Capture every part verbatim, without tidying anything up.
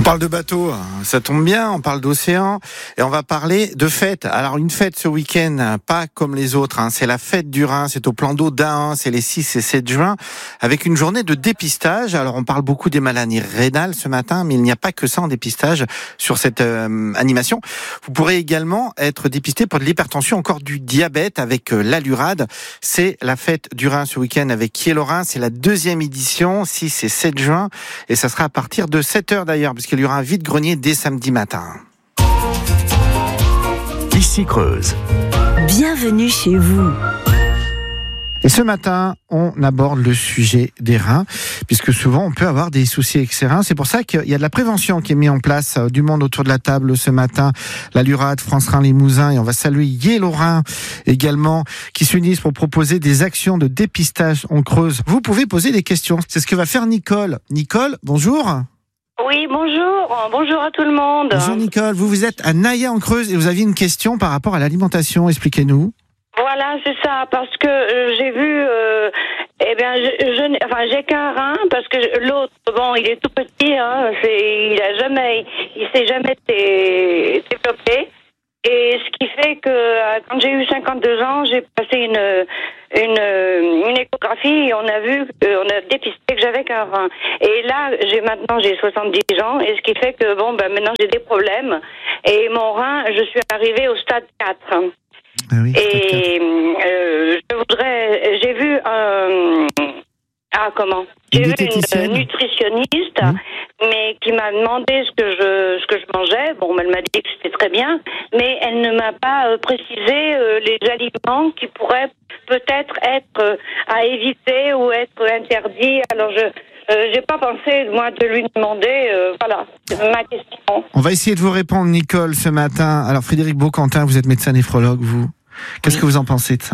parle de bateau, ça tombe bien, on parle d'océan et on va parler de fête. Alors une fête ce week-end, pas comme les autres, hein. C'est la fête du Rhin, c'est au plan d'eau d'Ahun, c'est les six et sept juin, avec une journée de dépistage. Alors on parle beaucoup des maladies rénales ce matin, mais il n'y a pas que ça en dépistage sur cette euh, animation. Vous pourrez également être dépisté pour de l'hypertension, encore du diabète avec euh, l'Alurade. C'est la fête du Rhin ce week-end avec Qui est le Rhin, c'est la deuxième édition, six et sept juin, et ça sera à partir de sept heures d'ailleurs, puisqu'il y aura un vide-grenier dès samedi matin. Ici Creuse. Bienvenue chez vous. Et ce matin, on aborde le sujet des reins, puisque souvent on peut avoir des soucis avec ses reins. C'est pour ça qu'il y a de la prévention qui est mise en place, du monde autour de la table ce matin. L'Alurade, France Rhin Limousin, et on va saluer Yellow Rhin également, qui s'unissent pour proposer des actions de dépistage en Creuse. Vous pouvez poser des questions. C'est ce que va faire Nicole. Nicole, bonjour. Oui, bonjour. Bonjour à tout le monde. Bonjour Nicole, vous vous êtes à Naillet en Creuse et vous aviez une question par rapport à l'alimentation. Expliquez-nous. Voilà, c'est ça, parce que euh, j'ai vu, euh, eh bien, je, je, enfin, j'ai qu'un rein, parce que l'autre, bon, il est tout petit, hein, c'est, il a jamais, il s'est jamais dé, développé, et ce qui fait que quand j'ai eu cinquante-deux ans, j'ai passé une, une, une échographie et on a vu, on a dépisté que j'avais qu'un rein. Et là, j'ai maintenant j'ai soixante-dix ans, et ce qui fait que bon, ben maintenant j'ai des problèmes, et mon rein, je suis arrivée au stade quatre. Ah oui, et euh, je voudrais, j'ai vu un, ah comment, j'ai vu une nutritionniste, mmh. mais qui m'a demandé ce que je, ce que je mangeais. Bon, elle m'a dit que c'était très bien, mais elle ne m'a pas euh, précisé euh, les aliments qui pourraient peut-être être euh, à éviter ou être interdits. Alors je. Euh, j'ai pas pensé, moi, de lui demander, euh, voilà, c'est ma question. On va essayer de vous répondre, Nicole, ce matin. Alors, Frédéric Beauquentin, vous êtes médecin néphrologue, vous. Qu'est-ce oui. que vous en pensez de ça ?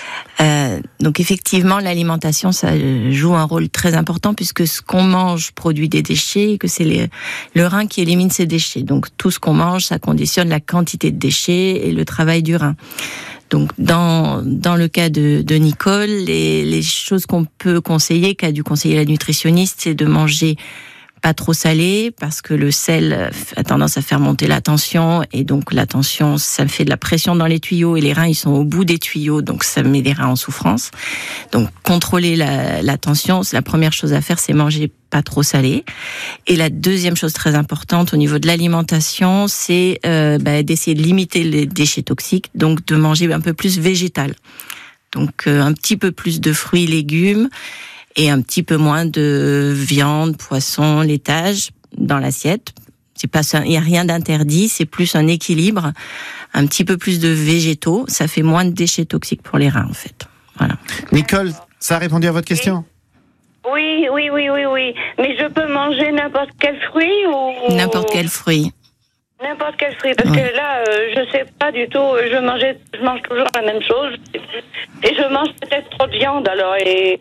Euh, donc effectivement, l'alimentation, ça joue un rôle très important puisque ce qu'on mange produit des déchets et que c'est les, le rein qui élimine ces déchets. Donc tout ce qu'on mange, ça conditionne la quantité de déchets et le travail du rein. Donc dans dans le cas de, de Nicole, les, les choses qu'on peut conseiller, qu'a dû conseiller la nutritionniste, c'est de manger pas trop salé parce que le sel a tendance à faire monter la tension et donc la tension, ça fait de la pression dans les tuyaux et les reins ils sont au bout des tuyaux, donc ça met les reins en souffrance. Donc contrôler la, la tension, c'est la première chose à faire, c'est manger pas trop salé. Et la deuxième chose très importante au niveau de l'alimentation, c'est euh, bah, d'essayer de limiter les déchets toxiques, donc de manger un peu plus végétal. Donc euh, un petit peu plus de fruits, légumes. Et un petit peu moins de viande, poisson, laitage dans l'assiette. C'est pas ça, il n'y a rien d'interdit, c'est plus un équilibre. Un petit peu plus de végétaux, ça fait moins de déchets toxiques pour les reins en fait. Voilà. Nicole, ça a répondu à votre question ? Oui, oui, oui, oui, oui. Mais je peux manger n'importe quel fruit ou n'importe quel fruit. N'importe quel fruit, parce oui. que là, euh, je sais pas du tout. Je mangeais, je mange toujours la même chose, et je mange peut-être trop de viande alors et.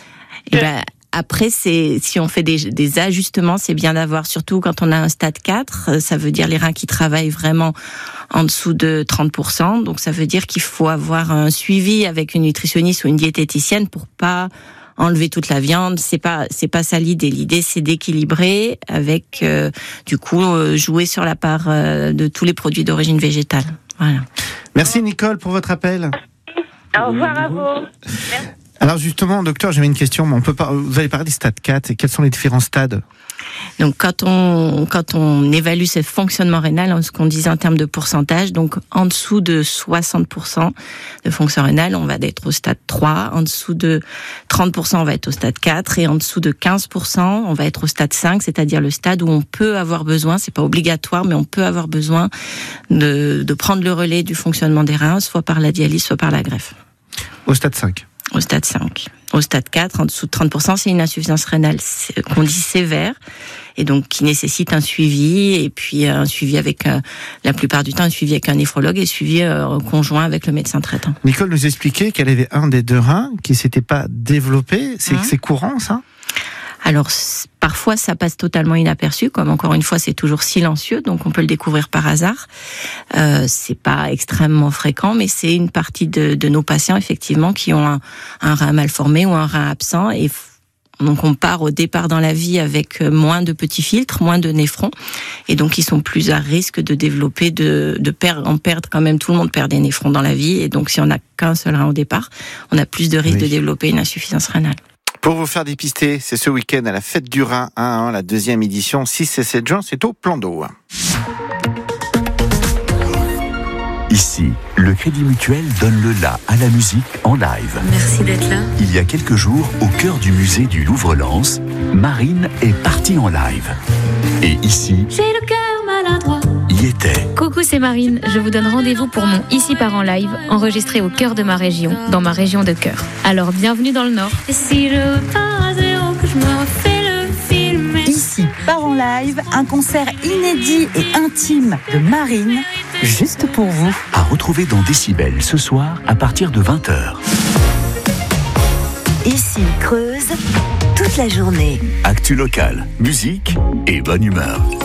Et ben, après, c'est, si on fait des, des ajustements, c'est bien d'avoir, surtout quand on a un stade quatre, ça veut dire les reins qui travaillent vraiment en dessous de trente pour cent. Donc, ça veut dire qu'il faut avoir un suivi avec une nutritionniste ou une diététicienne pour pas enlever toute la viande. C'est pas, c'est pas ça l'idée. L'idée, c'est d'équilibrer avec, euh, du coup, euh, jouer sur la part euh, de tous les produits d'origine végétale. Voilà. Merci Nicole pour votre appel. Au revoir à vous. Merci. Alors justement, docteur, j'avais une question. On peut pas, vous avez parlé des stades quatre, et quels sont les différents stades ? Donc quand on quand on évalue ce fonctionnement rénal, ce qu'on disait en termes de pourcentage, donc en dessous de soixante pour cent de fonction rénale, on va être au stade trois, en dessous de trente pour cent, on va être au stade quatre, et en dessous de quinze pour cent, on va être au stade cinq, c'est-à-dire le stade où on peut avoir besoin, c'est pas obligatoire, mais on peut avoir besoin de, de prendre le relais du fonctionnement des reins, soit par la dialyse, soit par la greffe. Au stade cinq. Au stade cinq. Au stade quatre, en dessous de trente pour cent, c'est une insuffisance rénale qu'on dit sévère, et donc qui nécessite un suivi, et puis un suivi avec, euh, la plupart du temps, un suivi avec un néphrologue et suivi euh, conjoint avec le médecin traitant. Nicole nous expliquait qu'elle avait un des deux reins qui s'était pas développé. C'est, mmh. c'est courant, ça ? Alors, parfois, ça passe totalement inaperçu, comme encore une fois, c'est toujours silencieux, donc on peut le découvrir par hasard. Euh, c'est pas extrêmement fréquent, mais c'est une partie de, de nos patients, effectivement, qui ont un, un rein mal formé ou un rein absent, et Donc on part au départ dans la vie avec moins de petits filtres, moins de néphrons, et donc ils sont plus à risque de développer, de, de perdre, on perd quand même, tout le monde perd des néphrons dans la vie, et donc si on n'a qu'un seul rein au départ, on a plus de risque oui. de développer une insuffisance rénale. Pour vous faire dépister, c'est ce week-end à la Fête du Rhin, hein, la deuxième édition, six et sept juin, c'est au Plan d'Eau. Ici, le Crédit Mutuel donne le la à la musique en live. Merci d'être là. Il y a quelques jours, au cœur du musée du Louvre-Lens, Marine est partie en live. Et ici, j'ai le cœur maladroit. Y était. Coucou, c'est Marine. Je vous donne rendez-vous pour mon Ici part en live, enregistré au cœur de ma région, dans ma région de cœur. Alors, bienvenue dans le Nord. Et si je repars à zéro, que je me refais le film. Ici part en live, un concert inédit et intime de Marine, juste pour vous. À retrouver dans Décibel ce soir à partir de vingt heures. Ici Creuse, toute la journée. Actu local, musique et bonne humeur.